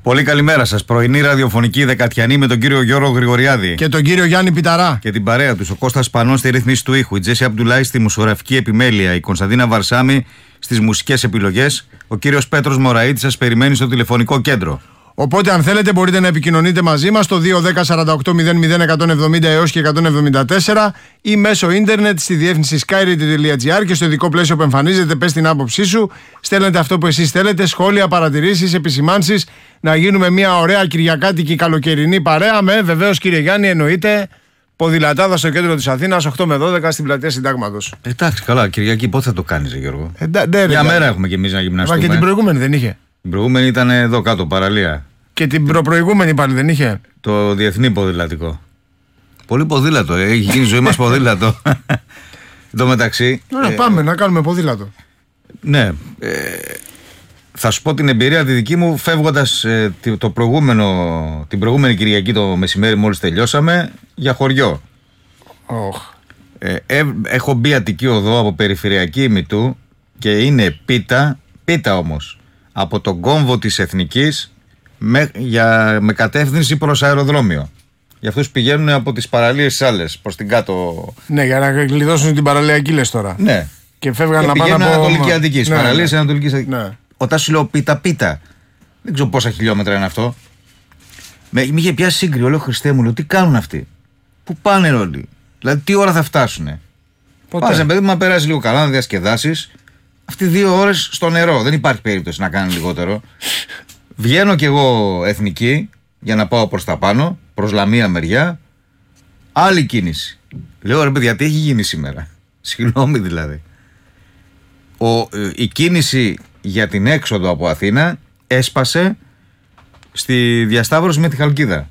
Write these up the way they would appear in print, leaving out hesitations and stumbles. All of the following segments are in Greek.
Πολύ καλημέρα σας. Πρωινή ραδιοφωνική δεκατιανή με τον κύριο Γιώργο Γρηγοριάδη. Και τον κύριο Γιάννη Πιταρά. Και την παρέα τους, ο Κώστας Πανών στη ρύθμιση του ήχου, η Τζέσι Αμπτουλάη στη μουσογραφική επιμέλεια, η Κωνσταντίνα Βαρσάμι στις μουσικές επιλογές, ο κύριος Πέτρος Μωραΐτης σας περιμένει στο τηλεφωνικό κέντρο. Οπότε, αν θέλετε, μπορείτε να επικοινωνείτε μαζί μας στο 210-48-00-170 έως και 174 ή μέσω ίντερνετ στη διεύθυνση skyradio.gr και στο ειδικό πλαίσιο που εμφανίζεται. Πες την άποψή σου, στέλνετε αυτό που εσείς θέλετε, σχόλια, παρατηρήσεις, επισημάνσεις, να γίνουμε μια ωραία κυριακάτικη καλοκαιρινή παρέα με, βεβαίως, κύριε Γιάννη, εννοείται, ποδηλατάδα στο κέντρο της Αθήνας, 8 με 12 στην πλατεία Συντάγματος. Εντάξει, καλά, Κυριακή πότε θα το κάνεις, Γιώργο? Μια μέρα έχουμε κι εμείς να γυμναστούμε. Μα και την προηγούμενη δεν είχε? Την προηγούμενη ήταν εδώ κάτω, παραλία. Και την προπροηγούμενη πάλι δεν είχε? Το διεθνή ποδηλατικό. Πολύ ποδήλατο, έχει γίνει η ζωή μας ποδήλατο. Εν τω μεταξύ. Πάμε να κάνουμε ποδήλατο. Ναι. Θα σου πω την εμπειρία τη δική μου φεύγοντας την προηγούμενη Κυριακή το μεσημέρι, μόλις τελειώσαμε, για χωριό. Έχω μπει Αττική Οδό από περιφερειακή ημιτού και είναι πίτα όμως, από τον κόμβο της Εθνικής με κατεύθυνση προς αεροδρόμιο. Για αυτούς πηγαίνουν από τις παραλίες τις άλλες προς την κάτω. Ναι, για να γλιτώσουν την παραλιακή, λες τώρα. Ναι. Και φεύγαν να πάνε από Ανατολική Αττική. Στις παραλίες Ανατολικής Αττικής. Ναι. Όταν σου λέω πίτα, δεν ξέρω πόσα χιλιόμετρα είναι αυτό. Με είχε πιάσει σύγκριο, λέω Χριστέ μου, λέω τι κάνουν αυτοί? Πού πάνε όλοι? Δηλαδή τι ώρα θα φτάσουνε? Πας παιδί μου να περάσει λίγο καλά, να διασκεδάσεις. Αυτοί 2 ώρες στο νερό. Δεν υπάρχει περίπτωση να κάνουν λιγότερο. Βγαίνω κι εγώ Εθνική για να πάω προς τα πάνω, προς Λαμία μεριά. Άλλη κίνηση. Λέω ρε παιδιά, τι έχει γίνει σήμερα? Συγγνώμη δηλαδή. Η κίνηση για την έξοδο από Αθήνα έσπασε στη διασταύρωση με τη Χαλκίδα.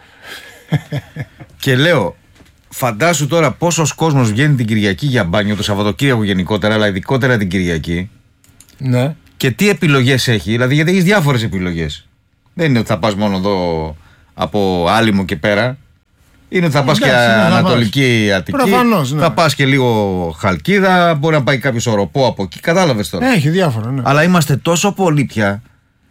Και λέω, φαντάσου τώρα πόσος κόσμος βγαίνει την Κυριακή για μπάνιο, το Σαββατοκύριακο γενικότερα, αλλά ειδικότερα την Κυριακή. Ναι. Και τι επιλογές έχει, δηλαδή γιατί έχεις διάφορες επιλογές. Δεν είναι ότι θα πας μόνο εδώ από Άλυμο και πέρα. Είναι ότι θα πας και Ανατολική Αττική. Προφανώς, ναι. Θα πας και λίγο Χαλκίδα, μπορεί να πάει κάποιος οροπό από εκεί. Κατάλαβες τώρα. Έχει διάφορα, ναι. Αλλά είμαστε τόσο πολλοί πια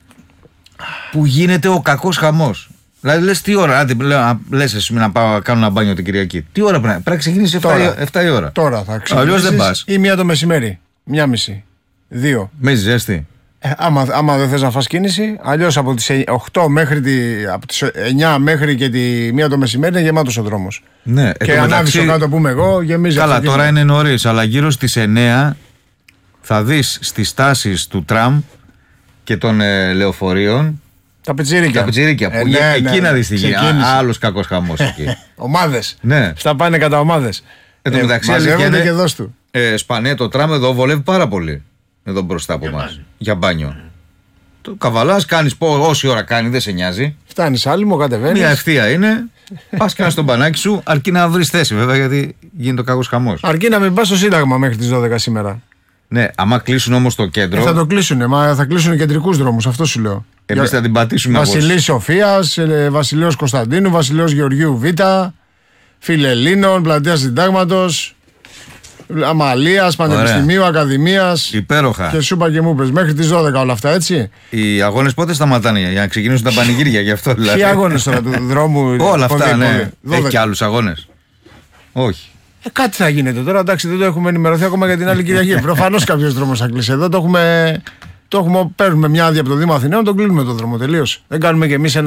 που γίνεται ο κακός χαμός. Δηλαδή λες τι ώρα, λες εσύ να πάω να κάνω ένα μπάνιο την Κυριακή. Τι ώρα πρέπει να ξεκινήσει? 7 η ώρα. Τώρα θα ξεκινήσεις. Αλλιώς δεν πας. Ή 1 το μεσημέρι. 1:30. 2. Με ζέστη. Άμα δεν θες να φας κίνηση, αλλιώς από τις 8 από τις 9 μέχρι και τη 1 το μεσημέρι είναι γεμάτος ο δρόμος. Ναι, και ανάβεις το κάτω πούμε εγώ, γεμίζει. Καλά, τώρα είναι νωρίς, αλλά γύρω στις 9 θα δεις στις στάσεις του τραμ και των λεωφορείων τα πιτσίρικα που εκεί να δεις τι γίνει. Άλλος κακός χαμός εκεί. Ομάδες. Ναι. Στα πάνε κατά ομάδες. Μαζεύονται και δώσ' του. Σπανέ το τραμ εδώ βολεύει πάρα πολύ. Εδώ μπροστά από εμάς. Για μπάνιο. Το καβαλάς, κάνεις όση ώρα κάνει, δεν σε νοιάζει. Φτάνεις Άλυμο, κατεβαίνεις. Μια ευθεία είναι. Πας και ένα στον μπανάκι σου, αρκεί να βρεις θέση βέβαια, γιατί γίνεται ο κακός χαμός. Αρκεί να μην πας στο Σύνταγμα μέχρι τις 12 σήμερα. Ναι, άμα κλείσουν όμως το κέντρο. Θα το κλείσουνε, μα θα κλείσουν κεντρικούς δρόμους, αυτό σου λέω. Εμείς θα την πατήσουμε. Βασιλής Σοφίας, Βασιλείος Κωνσταντίνου, Βασιλείος Γεωργίου Β, Φιλελλήνων, Πλατεία Συντάγματος, Αμαλίας, Πανεπιστημίου, Ακαδημίας. Υπέροχα. Και σου είπα και μου πες, μέχρι τις 12 όλα αυτά, έτσι. Οι αγώνες πότε σταματάνε για να ξεκινήσουν τα πανηγύρια, γι' αυτό δηλαδή. Τι αγώνες τώρα του δρόμου? Όλα αυτά, ναι. Έχει και άλλους αγώνες? Όχι. Κάτι θα γίνεται τώρα, εντάξει, δεν το έχουμε ενημερωθεί ακόμα για την άλλη Κυριακή. Προφανώς κάποιος δρόμος θα κλείσει. Εδώ παίρνουμε μια άδεια από το Δήμο Αθηναίων, τον κλείνουμε το δρόμο τελείως. Δεν κάνουμε κι εμείς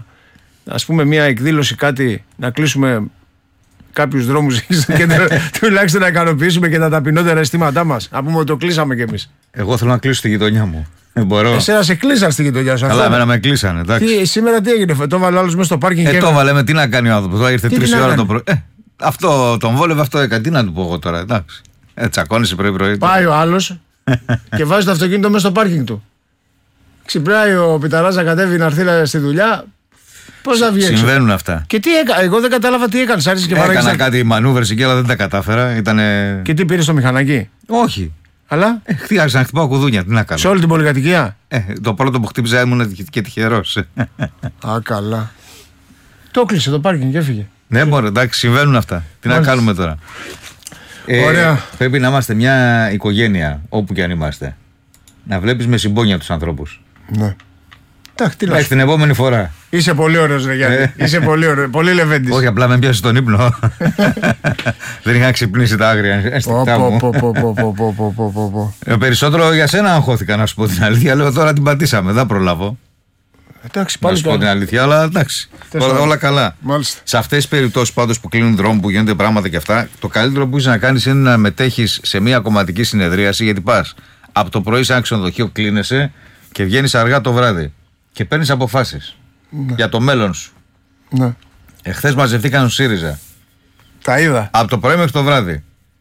μια εκδήλωση, κάτι, να κλείσουμε κάποιους δρόμους στο κέντρο, τουλάχιστον να ικανοποιήσουμε και τα ταπεινότερα αισθήματά μας. Να πούμε ότι το κλείσαμε κι εμείς. Εγώ θέλω να κλείσω τη γειτονιά μου. Μπορώ. Εσένα σε κλείσαν στη γειτονιά σου. Καλά, εμένα με κλείσανε. Σήμερα τι έγινε? Το έβαλε άλλος μέσα στο πάρκινγκ. Το έβαλε, τι να κάνει ο άνθρωπος? Τώρα ήρθε 3 ώρα το πρωί. Αυτό τον βόλευε, αυτό έκανε. Τι να του πω εγώ τώρα, εντάξει. Τσακώνεσαι πρωί-πρωί. Πάει ο άλλος και βάζει το αυτοκίνητο μέσα στο πάρκινγκ του. Ξυπνάει ο Πιταράς να κατέβει να έρθει στη δουλειά. Πώς θα βγει έξω? Συμβαίνουν αυτά. Και τι έκανε? Εγώ δεν κατάλαβα τι έκανε. Έκανα κάτι μανούβρες εκεί, αλλά δεν τα κατάφερα. Και τι πήρε στο μηχανάκι? Όχι. Αλλά. Άρχισα να χτυπάω κουδούνια. Τι να κάνω? Σε όλη την πολυκατοικία. Το πρώτο που χτύπησα ήμουν και τυχερός. Α, καλά. Το κλείσε το πάρκινγκ και έφυγε. Ναι, μωρέ, εντάξει, συμβαίνουν αυτά. Τι να κάνουμε τώρα? Ωραία. Πρέπει να είμαστε μια οικογένεια, όπου και αν είμαστε. Να βλέπεις με συμπόνια τους ανθρώπους. Ναι. Μέχρι την επόμενη φορά. Είσαι πολύ ωραίος, Γιάννη. Είσαι πολύ ωραίος. Πολύ λεβέντης. Όχι, απλά με πιάσει τον ύπνο. Δεν είχα ξυπνήσει τα άγρια αισθητά μου. Περισσότερο για σένα αγχώθηκα, να σου πω την αλήθεια. Λέω τώρα την πατήσαμε, δεν προλάβω. Εντάξει, να σου πω την αλήθεια, αλλά εντάξει. Όλα καλά. Μάλιστα. Σε αυτές τις περιπτώσεις πάντως που κλείνουν δρόμο, που γίνονται πράγματα και αυτά, το καλύτερο που είσαι να κάνεις είναι να μετέχεις σε μια κομματική συνεδρίαση, γιατί πας από το πρωί σε ένα ξενοδοχείο, κλείνεσαι και βγαίνεις αργά το βράδυ και παίρνεις αποφάσεις για το μέλλον σου. Ναι. Εχθές μαζευτήκαν ο ΣΥΡΙΖΑ. Τα είδα. Από το πρωί μέχρι το βράδυ.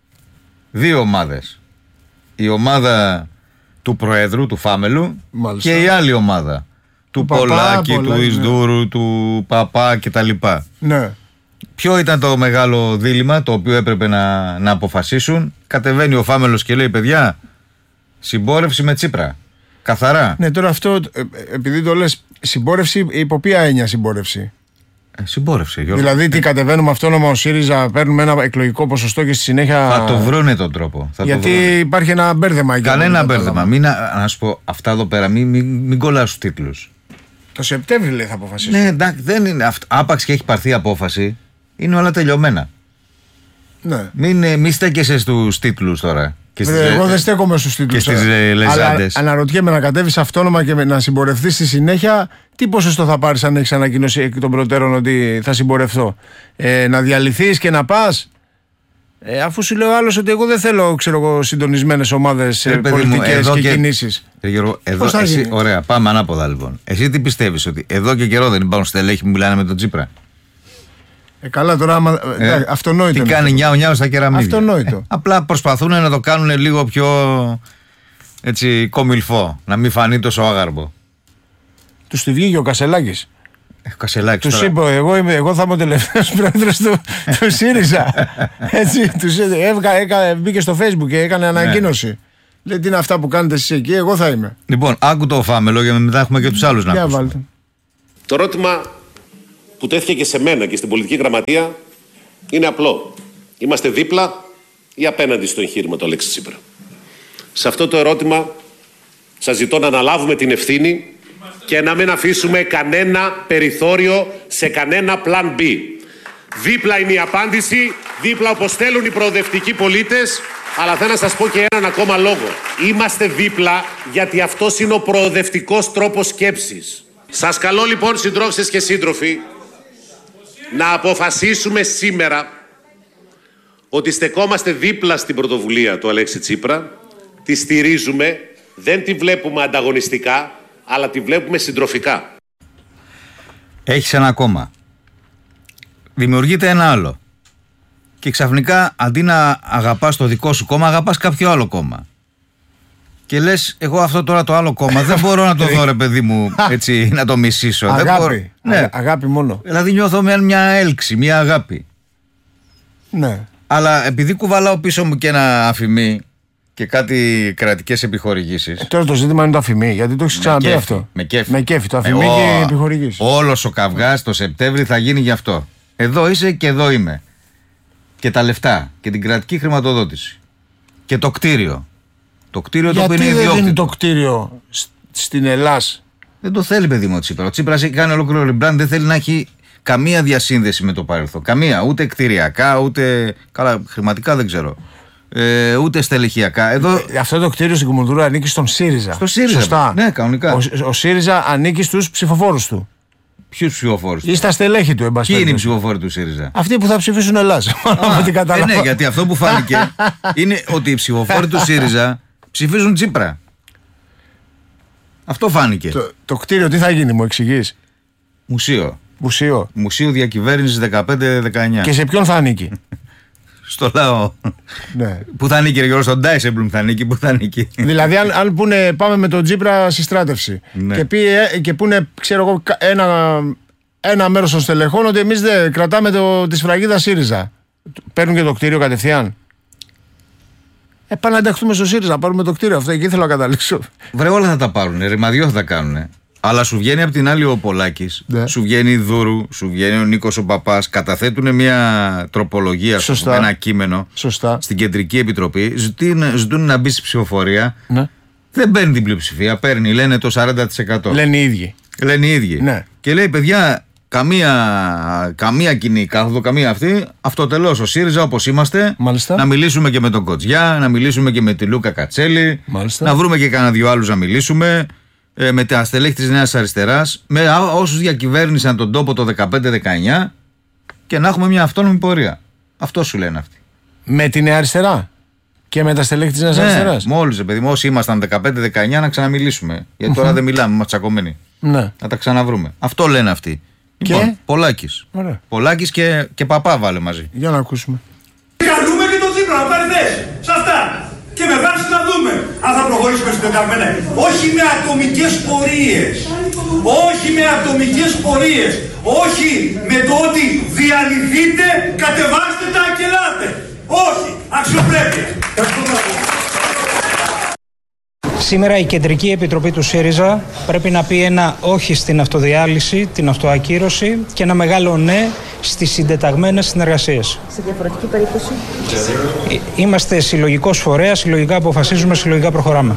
2 ομάδες. Η ομάδα του Προέδρου, του Φάμελου, μάλιστα, και η άλλη ομάδα. Του Πολάκη, του Ισδούρου, ναι, του Παπά κτλ. Ναι. Ποιο ήταν το μεγάλο δίλημμα το οποίο έπρεπε να αποφασίσουν? Κατεβαίνει ο Φάμελος και λέει: παιδιά, συμπόρευση με Τσίπρα. Καθαρά. Ναι, τώρα αυτό, επειδή το λες, συμπόρευση, υπό ποια έννοια συμπόρευση? Συμπόρευση, Γιώργο. Δηλαδή, τι κατεβαίνουμε αυτόνομα ο ΣΥΡΙΖΑ, παίρνουμε ένα εκλογικό ποσοστό και στη συνέχεια. Θα το βρούνε τον τρόπο. Γιατί υπάρχει ένα μπέρδεμα εκεί. Κανένα μπέρδεμα. Να σου πω αυτά εδώ πέρα, μην κολλάς στους τίτλους. Το Σεπτέμβρη λέει θα αποφασίσουν. Ναι, εντάξει, δεν είναι αυτό. Άπαξ και έχει πάρθει απόφαση, είναι όλα τελειωμένα. Ναι. Μην στέκεσαι στους τίτλους τώρα. Εγώ δεν στέκομαι στους τίτλους. Και στις λεζάντες. Αλλά αναρωτιέμαι να κατέβεις αυτόνομα και να συμπορευτείς στη συνέχεια, τι ποσοστό θα πάρεις αν έχεις ανακοινώσει εκ των προτέρων ότι θα συμπορευτώ? Να διαλυθείς και να πας? Αφού σου λέω άλλος ότι εγώ δεν θέλω, συντονισμένες ομάδες πολιτικές και κινήσεις. Γιώργο, ωραία, πάμε ανάποδα λοιπόν. Εσύ τι πιστεύεις, ότι εδώ και καιρό δεν υπάρχουν στελέχοι που μιλάνε με τον Τσίπρα? Καλά, τώρα αυτονόητο. Τι κάνει νιάου στα κεραμίδια? Αυτονόητο. Απλά προσπαθούν να το κάνουν λίγο πιο έτσι κομιλφό, να μην φανεί τόσο άγαρμπο. Τους τη βγήκε ο Κασελάκης. Τους είπε, εγώ θα είμαι ο τελευταίος πρόεδρος του ΣΥΡΙΖΑ. Έτσι, μπήκε στο Facebook και έκανε ανακοίνωση. Λέει, τι είναι αυτά που κάνετε εσείς εκεί, εγώ θα είμαι. Λοιπόν, άκου το Φάμελο, για μετά έχουμε και τους άλλους να ακούσουμε. Το ερώτημα που τέθηκε και σε μένα και στην πολιτική γραμματεία είναι απλό. Είμαστε δίπλα ή απέναντι στο εγχείρημα του Αλέξη Τσίπρα? Σε αυτό το ερώτημα σας ζητώ να αναλάβουμε την ευθύνη και να μην αφήσουμε κανένα περιθώριο σε κανένα plan B. Δίπλα είναι η απάντηση, δίπλα όπως θέλουν οι προοδευτικοί πολίτες, αλλά θέλω να σας πω και έναν ακόμα λόγο. Είμαστε δίπλα γιατί αυτός είναι ο προοδευτικός τρόπος σκέψης. Σας καλώ λοιπόν, συντρόφισσες και σύντροφοι, να αποφασίσουμε σήμερα ότι στεκόμαστε δίπλα στην πρωτοβουλία του Αλέξη Τσίπρα, τη στηρίζουμε, δεν τη βλέπουμε ανταγωνιστικά, αλλά τη βλέπουμε συντροφικά. Έχεις ένα κόμμα. Δημιουργείται ένα άλλο. Και ξαφνικά αντί να αγαπάς το δικό σου κόμμα, αγαπάς κάποιο άλλο κόμμα. Και λες, εγώ αυτό τώρα το άλλο κόμμα δεν μπορώ να το δω, ρε παιδί μου, έτσι, να το μισήσω. Αγάπη. Δεν μπορώ. Ναι. Αγάπη μόνο. Δηλαδή νιώθω μια έλξη, μια αγάπη. Ναι. Αλλά επειδή κουβαλάω πίσω μου και ένα αφημί και κάτι κρατικές επιχορηγήσεις. Τώρα το ζήτημα είναι το αφημί, γιατί το έχεις ξαναπεί αυτό. Με κέφι. Με κέφι, το αφημί και οι επιχορηγήσεις. Όλος ο καυγάς το Σεπτέμβρη θα γίνει γι' αυτό. Εδώ είσαι και εδώ είμαι. Και τα λεφτά και την κρατική χρηματοδότηση. Και το κτίριο. Το κτίριο το οποίο είναι ιδιόκτητο. Γιατί δεν είναι το κτίριο στην Ελλάς? Δεν το θέλει, παιδί μου, ο Τσίπρα. Ο Τσίπρας έχει κάνει ολόκληρο ριμπράντ, δεν θέλει να έχει καμία διασύνδεση με το παρελθόν. Καμία. Ούτε κτηριακά, ούτε. Καλά, χρηματικά δεν ξέρω. Ούτε στελεχειακά. Εδώ... Αυτό το κτίριο στην Κουμουνδούρα ανήκει στον ΣΥΡΙΖΑ. Στο ΣΥΡΙΖΑ. Σωστά. Ναι, κανονικά. Ο ΣΥΡΙΖΑ ανήκει στους ψηφοφόρους του. Ποιους ψηφοφόρους? Ή στα στελέχη του, εν πάση. Ποιοι είναι οι ψηφοφόροι του ΣΥΡΙΖΑ? Αυτοί που θα ψηφίσουν Ελλάς. Ναι, γιατί αυτό που φάνηκε είναι ότι οι ψηφοφόροι του ΣΥΡΙΖΑ ψηφίζουν Τσίπρα. Αυτό φάνηκε. Το κτίριο τι θα γίνει, μου εξηγείς? Μουσείο. Μουσείο διακυβέρνησης 15-19. Και σε ποιον θα ανήκει? Στο λαό. Ναι. Πού θα ανήκει, ρε Γιώργο? Στον Ντάισεμπλουμ θα ανήκει. Πού θα ανήκει? Δηλαδή, αν πούνε πάμε με τον Τσίπρα στη στράτευση, ναι, και πούνε, ξέρω εγώ, ένα μέρος των στελεχών ότι εμείς δεν κρατάμε τη σφραγίδα ΣΥΡΙΖΑ. Παίρνουν και το κτίριο κατευθείαν. Πάμε να ενταχθούμε στο ΣΥΡΙΖΑ, πάρουμε το κτίριο. Αυτό εκεί θέλω να καταλήξω. Βρε, όλα θα τα πάρουν. Ρημαδιό θα τα κάνουν. Αλλά σου βγαίνει από την άλλη ο Πολάκης, ναι, σου βγαίνει η Δούρου, σου βγαίνει ο Νίκος ο Παπάς. Καταθέτουν μια τροπολογία, ένα κείμενο. Σωστά. Στην Κεντρική Επιτροπή. Ζητούν να μπει στη ψηφοφορία. Ναι. Δεν παίρνει την πλειοψηφία, παίρνει, λένε το 40%. Λένε οι ίδιοι. Λένε οι ίδιοι. Ναι. Και λέει, παιδιά, καμία κοινή κάθοδο, καμία αυτή. Αυτοτελώς ο ΣΥΡΙΖΑ όπως είμαστε. Μάλιστα. Να μιλήσουμε και με τον Κοτζιά, να μιλήσουμε και με τη Λούκα Κατσέλη. Μάλιστα. Να βρούμε και κανένα δυο άλλους να μιλήσουμε. Με τα στελέχη της Νέας Αριστεράς. Με όσους διακυβέρνησαν τον τόπο το 15-19. Και να έχουμε μια αυτόνομη πορεία. Αυτό σου λένε αυτοί. Με τη Νέα Αριστερά. Και με τα στελέχη της Νέας Αριστεράς. Μόλις, παιδί μου, όσοι ήμασταν 15-19 να ξαναμιλήσουμε. Γιατί τώρα δεν μιλάμε, είμαστε τσακωμένοι. Ναι. Να τα ξαναβρούμε. Αυτό λένε αυτοί. Και Λοιπόν, Πολάκης. Ωραία. Πολάκης και Παπά βάλε μαζί. Για να ακούσουμε. Καλούμε και τον Τσίπρα να πάρει θέση. Σε αυτά. Και με βάση να δούμε αν θα προχωρήσουμε στην τεταγμένα. Όχι με ατομικές πορείες. Όχι με ατομικές πορείες. Όχι με το ότι διαλυθείτε, κατεβάστε τα και ελάτε. Όχι. Αξιοπρέπεια. Σήμερα η Κεντρική Επιτροπή του ΣΥΡΙΖΑ πρέπει να πει ένα όχι στην αυτοδιάλυση, την αυτοακύρωση και ένα μεγάλο ναι στις συντεταγμένες συνεργασίες. Σε διαφορετική περίπτωση. Είμαστε συλλογικός φορέας, συλλογικά αποφασίζουμε, συλλογικά προχωράμε.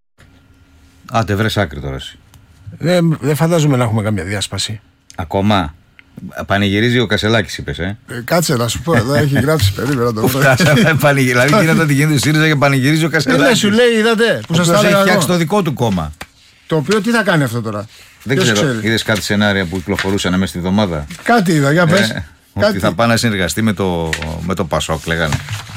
Άντε βρες άκρη τώρα εσύ. Δεν φαντάζομαι να έχουμε καμία διάσπαση. Ακόμα. Πανηγυρίζει ο Κασελάκης, είπες, Κάτσε να σου πω, εδώ έχει γράψει περίπου το Φτάσαμε, δηλαδή γίνεται ότι γίνεται ο ΣΥΡΙΖΑ και πανηγυρίζει ο Κασελάκης. Ναι, σου λέει, είδατε, που σας τα έχει έλεγα φτιάξει εγώ. το δικό του κόμμα. Το οποίο τι θα κάνει αυτό τώρα. Δεν Ποιος ξέρω, ξέρει. είδες κάτι σενάρια που κυκλοφορούσαν μέσα στη εβδομάδα. Κάτι είδα, για πες. Ότι θα πάει να συνεργαστεί με το Πασόκ, λέγανε.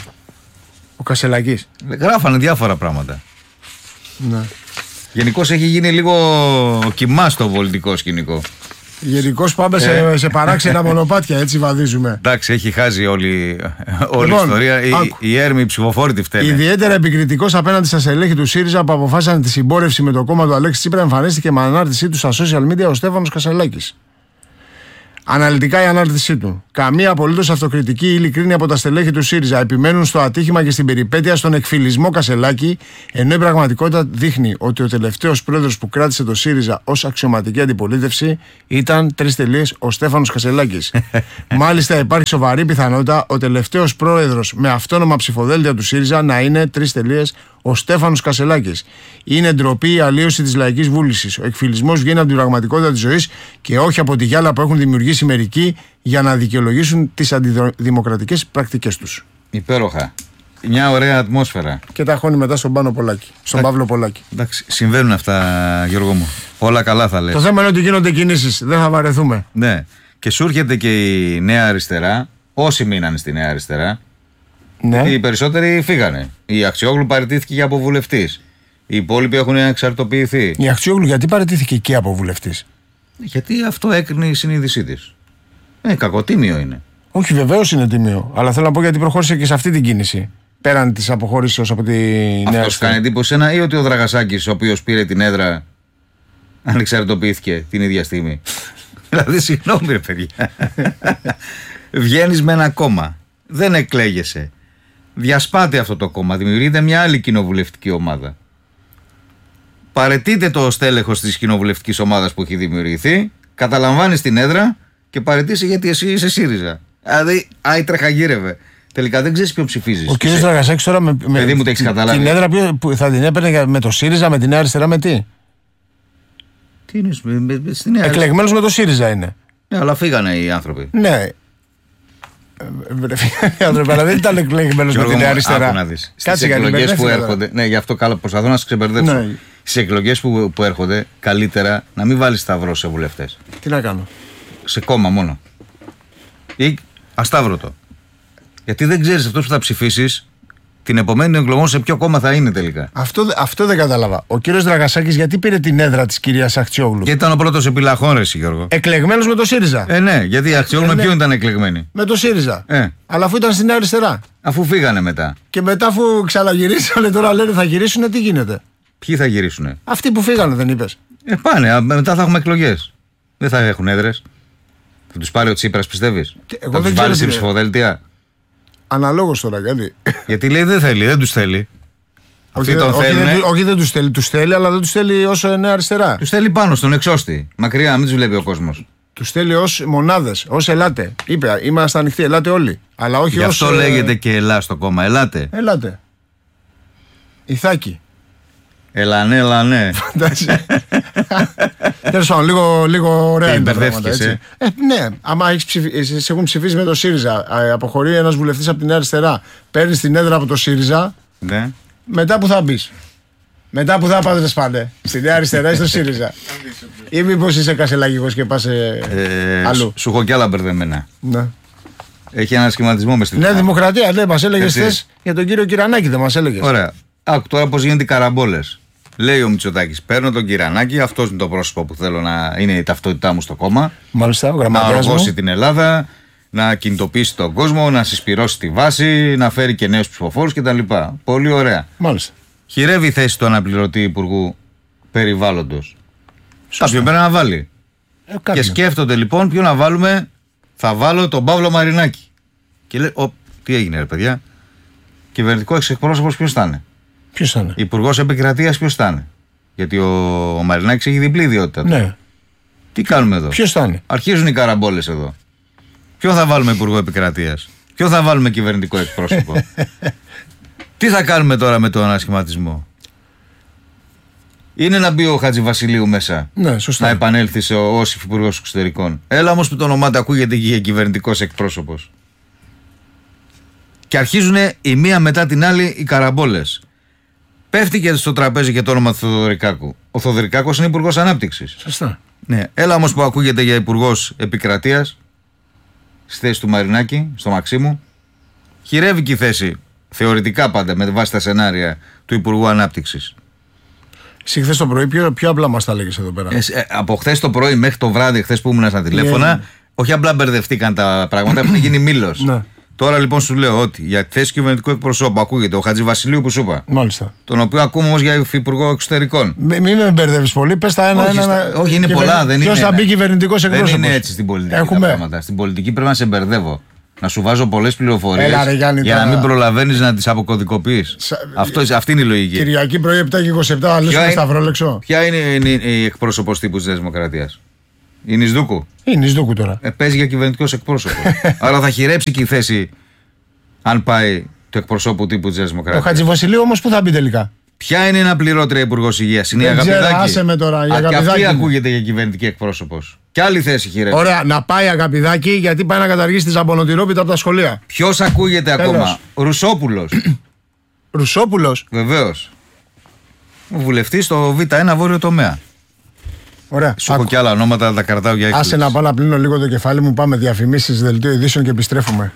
Ο Κασελάκης. Γράφανε διάφορα πράγματα. Ναι. Γενικώς έχει γίνει λίγο κοιμά στο πολιτικό σκηνικό. Γενικώς πάμε σε παράξενα μονοπάτια, έτσι βαδίζουμε. Εντάξει, έχει χάσει όλη η Λοιπόν, ιστορία. Οι έρμοι, οι ψηφοφόροι τη φταίνε. Ιδιαίτερα επικριτικός απέναντι στα στελέχη του ΣΥΡΙΖΑ που αποφάσισαν τη συμπόρευση με το κόμμα του Αλέξη Τσίπρα, εμφανίστηκε με ανάρτησή του στα social media ο Στέφανος Κασελάκης. Αναλυτικά η ανάρτησή του. Καμία απολύτως αυτοκριτική ή ειλικρίνη από τα στελέχη του ΣΥΡΙΖΑ επιμένουν στο ατύχημα και στην περιπέτεια στον εκφυλισμό Κασελάκη, ενώ η πραγματικότητα δείχνει ότι ο τελευταίος πρόεδρος που κράτησε το ΣΥΡΙΖΑ ως αξιωματική αντιπολίτευση ήταν ο Στέφανος Κασελάκης. Μάλιστα, υπάρχει σοβαρή πιθανότητα ο τελευταίος πρόεδρος με αυτόνομα ψηφοδέλτια του ΣΥΡΙΖΑ να είναι ο Στέφανος Κασελάκης. Είναι ντροπή η αλλίωση της λαϊκής βούλησης. Ο εκφυλισμός βγαίνει από την πραγματικότητα της ζωής και όχι από τη γυάλα που έχουν δημιουργήσει μερικοί για να δικαιολογήσουν τις αντιδημοκρατικές πρακτικές τους. Υπέροχα. Μια ωραία ατμόσφαιρα. Και τα χώνει μετά στον Πάνο Πολάκη. Στον Παύλο Πολάκη. Εντάξει, συμβαίνουν αυτά, Γιώργο μου. Όλα καλά θα λες. Το θέμα είναι ότι γίνονται κινήσεις. Δεν θα βαρεθούμε. Ναι. Και σου έρχεται και η Νέα Αριστερά. Όσοι μείνανε στη Νέα Αριστερά. Ναι. Οι περισσότεροι φύγανε. Η Αξιόγλου παραιτήθηκε για αποβουλευτής. Οι υπόλοιποι έχουν εξαρτοποιηθεί. Η Αξιόγλου γιατί παραιτήθηκε και από βουλευτής? Γιατί αυτό έκρινε η συνείδησή της. Κακοτίμιο είναι. Όχι, βεβαίως είναι τίμιο. Αλλά θέλω να πω γιατί προχώρησε και σε αυτή την κίνηση. Πέραν της αποχώρησης από τη Νέα Αυτό Αριστερά. κάνει εντύπωση ένα ή ότι ο Δραγασάκης, ο οποίος πήρε την έδρα, ανεξαρτητοποιήθηκε την ίδια στιγμή? Δηλαδή, συγγνώμη, ρε παιδιά. Βγαίνεις με ένα κόμμα. Δεν εκλέγεσαι. Διασπάται αυτό το κόμμα. Δημιουργείται μια άλλη κοινοβουλευτική ομάδα. Παραιτείται το στέλεχος της κοινοβουλευτικής ομάδας που έχει δημιουργηθεί. Καταλαμβάνεις την έδρα και παραιτήσει γιατί εσύ είσαι ΣΥΡΙΖΑ. Δηλαδή, άιτρεχα γύρευε. Τελικά δεν ξέρεις ποιον ψηφίζεις. Ο κ. Δραγασάκης τώρα Παιδί μου, το έχεις καταλάβει. Την έδρα που θα την έπαιρνε με το ΣΥΡΙΖΑ, με τη Νέα Αριστερά, με τι? Τι είναι, στη Νέα Αριστερά. Εκλεγμένος με το ΣΥΡΙΖΑ είναι. Ναι, αλλά φύγανε οι άνθρωποι. Ναι. Αλλά δεν ήταν εκλεγμένος με τη Νέα Αριστερά. Άκου να δεις. Στις εκλογές που έρχονται. Ναι, γι' αυτό προσπαθώ να σε ξεμπερδέψω. Ναι. Στις εκλογές που έρχονται, καλύτερα να μην βάλεις σταυρό σε βουλευτές. Τι να κάνω? Σε κόμμα μόνο. Ή ασταύρωτο. Γιατί δεν ξέρεις αυτός που θα ψηφίσεις την επομένη εκλογών σε ποιο κόμμα θα είναι τελικά. Αυτό δεν κατάλαβα. Ο κύριος Δραγασάκης γιατί πήρε την έδρα της κυρίας Αξιόγλου? Γιατί ήταν ο πρώτος επιλαχών, ρε εσύ, Γιώργο. Εκλεγμένος με το ΣΥΡΙΖΑ. Ναι, γιατί η Αξιόγλου με ποιον ήταν εκλεγμένη? Με το ΣΥΡΙΖΑ. Ε. Αλλά αφού ήταν στην Νέα Αριστερά. Αφού φύγανε μετά. Και μετά, αφού ξαναγυρίσανε, τώρα λένε θα γυρίσουνε, τι γίνεται? Ποιοι θα γυρίσουνε? Αυτοί που φύγανε, δεν είπες? Πάνε, μετά θα έχουμε εκλογές. Δεν θα έχουν έδρες. Θα τους πάρει ο Τσίπρας, πιστεύεις? Θα τους βάλει στην ψηφοδέλτια? Αναλόγως τώρα, γιατί. Γιατί λέει δεν θέλει, δεν τους θέλει. Αυτοί τον θέλουν. Όχι, δεν τους θέλει. Τους θέλει, αλλά δεν τους θέλει ως Νέα Αριστερά. Τους θέλει πάνω στον εξώστη. Μακριά, μην τους βλέπει ο κόσμος. Τους θέλει ως μονάδες, ως ελάτε. Είπε, είμαστε ανοιχτοί, ελάτε όλοι. Αλλά όχι Γι' ως. αυτό λέγεται και ελά στο κόμμα. Ελάτε. Ελάτε. Ιθάκη. Ελανέ, ελανέ. Τέλος πάντων, λίγο ωραία είναι τα πράγματα, έτσι. Ναι, άμα σε έχουν ψηφίσει με το ΣΥΡΙΖΑ, αποχωρεί ένας βουλευτής από τη Νέα Αριστερά, παίρνεις την έδρα από το ΣΥΡΙΖΑ, ναι. Μετά που θα μπεις? Μετά που θα πας σπάντε? Στη Νέα Αριστερά ή στο ΣΥΡΙΖΑ? Ή μήπως είσαι κασελαγικός και πας αλλού? Σου έχω κι άλλα μπερδεμένα. Ναι. Έχει ένα σχηματισμό με στη Νέα Δημοκρατία, ναι, μας έλεγες χθες για τον κύριο Κυρανάκη, δεν μας έλεγες? Ωραία. Άκου τώρα πώς γίνονται οι καραμπόλες. Λέει ο Μητσοτάκης: παίρνω τον Κυρανάκη, αυτός είναι το πρόσωπο που θέλω να είναι η ταυτότητά μου στο κόμμα. Μάλιστα, να οργώσει την Ελλάδα, να κινητοποιήσει τον κόσμο, να συσπυρώσει τη βάση, να φέρει και νέους ψηφοφόρους κτλ. Πολύ ωραία. Μάλιστα. Χειρεύει η θέση του αναπληρωτή Υπουργού Περιβάλλοντος. Κάποιον πρέπει να βάλει. Και σκέφτονται λοιπόν ποιο να βάλουμε. Θα βάλω τον Παύλο Μαρινάκη. Και λέει: τι έγινε, ρε παιδιά? Κυβερνητικό εκπρόσωπος ποιος θα είναι? Ποιος θα είναι? Υπουργός Επικρατείας ποιος θα είναι? Γιατί ο Μαρινάκης έχει διπλή ιδιότητα. Ναι. Τι κάνουμε εδώ? Ποιος θα είναι? Αρχίζουν οι καραμπόλες εδώ. Ποιο θα βάλουμε Υπουργό Επικρατείας? Ποιο θα βάλουμε κυβερνητικό εκπρόσωπο? Τι θα κάνουμε τώρα με τον ανασχηματισμό? Είναι να μπει ο Χατζηβασιλείου μέσα. Ναι, σωστά. Να επανέλθει ως Υπουργός Εξωτερικών. Έλα όμως που το όνομά του ακούγεται και κυβερνητικός εκπρόσωπος. Και αρχίζουν η μία μετά την άλλη οι καραμπόλες. Πέφτει και στο τραπέζι και το όνομα του Θοδωρικάκου. Ο Θοδωρικάκος είναι Υπουργός Ανάπτυξης. Σωστά. Ναι. Έλα όμως που ακούγεται για Υπουργός Επικρατείας στη θέση του Μαρινάκη, στο Μαξίμου. Χειρεύει και η θέση, θεωρητικά πάντα, με βάση τα σενάρια του Υπουργού Ανάπτυξης. Εσύ χθες το πρωί πιο απλά μας τα έλεγες εδώ πέρα. Από χθες το πρωί μέχρι το βράδυ, χθες που ήμουν στα τηλέφωνα, όχι απλά μπερδευτήκαν τα πράγματα, έχουν γίνει μήλος. Ναι. Τώρα λοιπόν σου λέω ότι για θέση κυβερνητικού εκπροσώπου ακούγεται ο Χατζηβασιλείου που σου είπα. Μάλιστα. Τον οποίο ακούμε όμως για Υπουργό Εξωτερικών. Μην με μπερδεύεις πολύ, πες τα ένα. Όχι, είναι πολλά. Ποιος θα μπει κυβερνητικός εκπρόσωπος? Δεν είναι έτσι στην πολιτική τα πράγματα. Στην πολιτική πρέπει να σε μπερδεύω. Να σου βάζω πολλές πληροφορίες για να μην προλαβαίνεις να τις αποκωδικοποιείς. Αυτή είναι η λογική. Κυριακή πρωί 7 και 27, θα λύσουμε σταυρόλεξο. Ποια είναι η εκπρόσωπος τύπου της Νέας Δημοκρατίας? Η Νησδούκου. Η Νησδούκου τώρα. Παίζει για κυβερνητικός εκπρόσωπο. Άρα θα χειρέψει και η θέση αν πάει του εκπροσώπου τύπου της Νέας Δημοκρατίας. Ο Χατζηβασιλείου όμως πού θα μπει τελικά? Ποια είναι η αναπληρώτρια Υπουργός Υγείας? Είναι η Αγαπηδάκη. Άσε με τώρα, η και αυτή ακούγεται για κυβερνητική εκπρόσωπος. Και άλλη θέση χειρεύει. Ωραία, να πάει Αγαπηδάκη γιατί πάει να καταργήσει τη ζαμπονοτηρόπιτα από τα σχολεία. Ποιος ακούγεται ακόμα? Ρουσόπουλος. Ρουσόπουλος. Βεβαίως. Ο βουλευτής στο Β1 βόρειο τομέα. Ωραία. Σου έχω και άλλα ονόματα, τα κρατάω για έκπληξη. Άσε να πάω να πλύνω λίγο το κεφάλι μου. Πάμε διαφημίσεις, δελτίο ειδήσεων και επιστρέφουμε.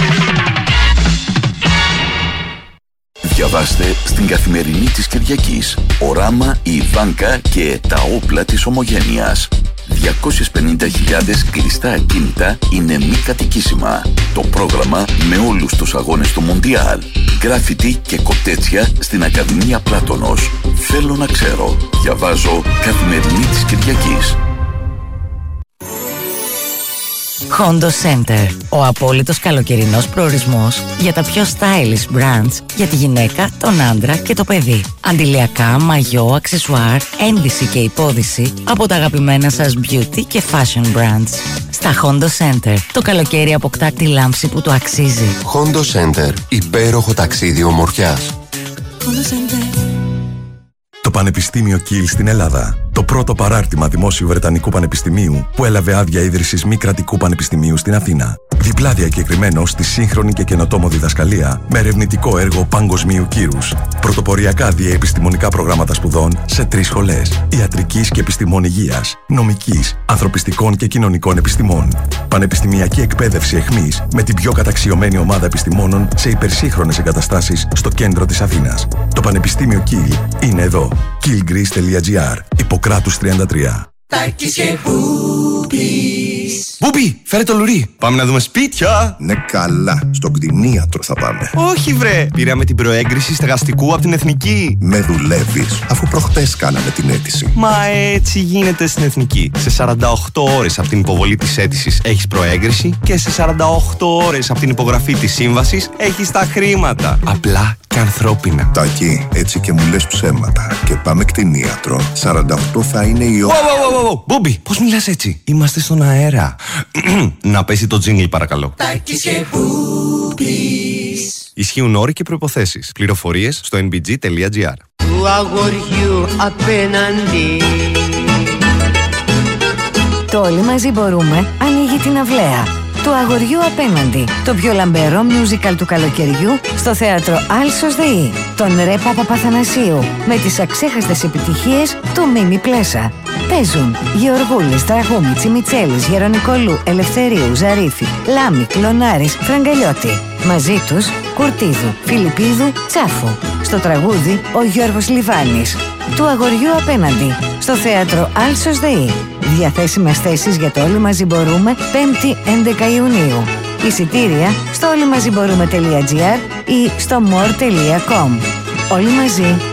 Διαβάστε στην Καθημερινή της Κυριακής. Ο Ράμα, η Ιβάνκα και τα όπλα της ομογένειας. 250.000 κλειστά ακίνητα είναι μη κατοικήσιμα. Το πρόγραμμα με όλους τους αγώνες του Μοντιάλ. Γκράφιτι και κοτέτσια στην Ακαδημία Πλάτωνος. Θέλω να ξέρω. Διαβάζω Καθημερινή της Κυριακής. Hondo Center. Ο απόλυτος καλοκαιρινός προορισμός για τα πιο stylish brands για τη γυναίκα, τον άντρα και το παιδί. Αντιλιακά, μαγιό, αξεσουάρ, ένδυση και υπόδυση από τα αγαπημένα σας beauty και fashion brands. Στα Hondo Center το καλοκαίρι αποκτά τη λάμψη που το αξίζει. Hondo Center. Υπέροχο ταξίδι ομορφιάς. Hondo Center. Το Πανεπιστήμιο Κιλ στην Ελλάδα. Το πρώτο παράρτημα δημόσιου Βρετανικού Πανεπιστημίου που έλαβε άδεια ίδρυσης μη κρατικού πανεπιστημίου στην Αθήνα. Διπλά διακεκριμένο στη σύγχρονη και καινοτόμο διδασκαλία με ερευνητικό έργο παγκοσμίου κύρους. Πρωτοποριακά διαεπιστημονικά προγράμματα σπουδών σε 3 σχολές. Ιατρικής και επιστημών υγείας, νομικής, ανθρωπιστικών και κοινωνικών επιστημών. Πανεπιστημιακή εκπαίδευση εχμής με την πιο καταξιωμένη ομάδα επιστημόνων σε υπερσύγχρονες εγκαταστάσεις στο κέντρο της Αθήνας. Το Πανεπιστήμιο Κιλ είναι εδώ. killgreece.gr. Ιπποκράτους 33. Μπούμπι, φέρε το λουρί. Πάμε να δούμε σπίτια. Ναι, καλά. Στον κτηνίατρο θα πάμε. Όχι, βρε. Πήραμε την προέγκριση στεγαστικού από την Εθνική. Με δουλεύεις, αφού προχτές κάναμε την αίτηση. Μα έτσι γίνεται στην Εθνική. Σε 48 ώρες από την υποβολή της αίτησης έχεις προέγκριση και σε 48 ώρες από την υπογραφή της σύμβασης έχεις τα χρήματα. Απλά και ανθρώπινα. Τάκη, έτσι και μου λες ψέματα. Και πάμε κτηνίατρο. 48 θα είναι η ώρα. Μπούμπι, πώς μιλάς έτσι? Είμαστε στον αέρα. Να πέσει το τζίνγκλ παρακαλώ. Ισχύουν όροι και προϋποθέσεις. Πληροφορίες στο nbg.gr. Του αγοριού απέναντι Το Όλοι Μαζί Μπορούμε ανοίγει την αυλαία του Αγοριού Απέναντι, το πιο λαμπερό musical του καλοκαιριού στο θέατρο Άλσος ΔΕΗ. Τον Ρε Παπαθανασίου με τις αξέχαστες επιτυχίες του Μίμη Πλέσα. Παίζουν Γεωργούλης, Τραγούμη, Τσιμιτσέλης, Γερονικολού, Ελευθερίου, Ζαρίφη, Λάμη, Κλωνάρης, Φραγκαλιώτη. Μαζί τους Κουρτίδου, Φιλιππίδου, Τσάφου. Στο τραγούδι ο Γιώργος Λιβάνης. Του Αγοριού Απέναντι στο θέατρο Άλσος ΔΕΗ. Διαθέσιμες θέσεις για το Όλοι Μαζί Μπορούμε 5η 11 Ιουνίου. Εισιτήρια στο όλοιμαζιμπορούμε.gr ή στο more.com. Όλοι μαζί